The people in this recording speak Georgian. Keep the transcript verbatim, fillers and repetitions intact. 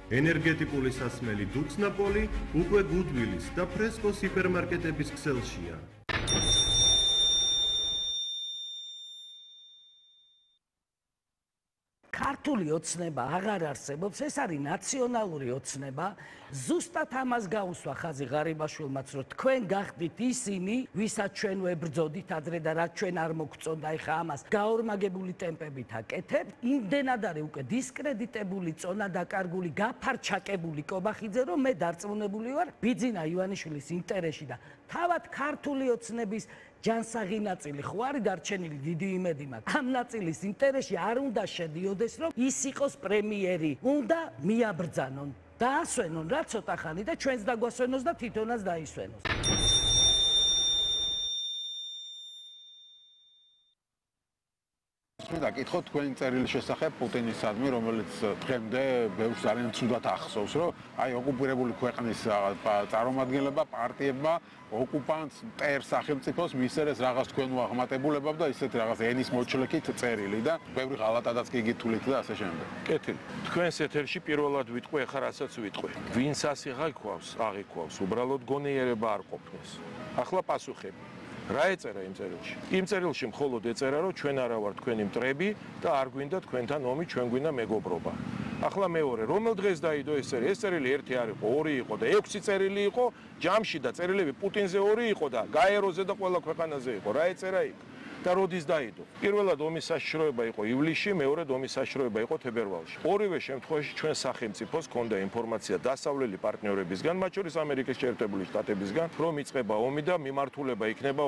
ენერგეტიკული სასმელი დუქსნაპოლი უკვე გუდვილის და ფრესკოს ჰიპერმარკეტების ქსელშია. ქართული ოცნება აღარ არსებობს, ეს არის ნაციონალური ოცნება. ზუსტად ამას გაუსვა ხაზი ღარიბაშვილმაც, რომ თქვენ გახდით ისინი, ვისაც ჩვენ ვებრძოდით ადრე და რაც ჩვენ არ მოგწონდა, ეხა ამას გაორმაგებული ტემპებით აკეთებთ. იმდენად არის უკვე დისკრედიტებული, წონა დაკარგული, გაფარჩაკებული კობახიძე, რომ მე დარწმუნებული ვარ, ბიძინა ივანიშვილის ინტერესში და თავად ქართული ოცნების ჯანსაღი ნაწილი ხო არის დარჩენილი, დიდი იმედი მაქვს. ამ ნაწილის ინტერესში არ უნდა შედიოდეს, რომ ის იყოს პრემიერი. უნდა მიაბრძანონ, დაასვენონ რა ცოტა ხანი და ჩვენს დაგვასვენოს და თვითონაც დაისვენოს. და კითხოთ თქვენი წერილის შესახებ პუტინისადმი, რომელიც დღემდე ბევრს ძალიან ცუდად ახსოვს, რომ აი ოკუპირებული ქვეყნის წარმომადგენლებმა, პარტიებმა ოკუპანტს მტერ სახელმწიფოს მისცეს რაღაც თქვენ უაღმატებულებად და ისეთ რაღაც ენის მოჩლექით წერილი და ბევრი ღალატადაც კი გითვლით და ასე შემდეგ. კეთილი. თქვენს ეთერში პირველად ვიტყვი, ახლა რასაც ვიტყვი. ვინც ასიღაქვავს, აღიქვავს, უბრალოდ გონიერება არ ყოფნის. ახლა პასუხები. რა ეწერა იმ წერილში? იმ წერილში მხოლოდ ეწერა, რომ ჩვენ არა ვართ თქვენი მტრები და არ გვინდა თქვენთან ომი, ჩვენ გვინდა მეგობრობა. ახლა მეორე, რომელ დღეს დაიდო ეს წერილი? ეს წერილი ერთი არ იყო, ორი იყო და ექვსი წერილი იყო, ჯამში და წერილები პუტინზე ორი იყო და გაეროზე და ყველა ქვეყანაზე იყო. რა ეწერა იქ? და როდის დაიდო? პირველად ომის საშიშროება იყო ივლისში, მეორედ ომის საშიშროება იყო თებერვალში. ორივე შემთხვევაში ჩვენ სახელმწიფოს ჰქონდა ინფორმაცია დასავლელი პარტნიორებისგან, მათ შორის ამერიკის შეერთებული შტატებისგან, რომ იწყება ომი და მიმართულება იქნება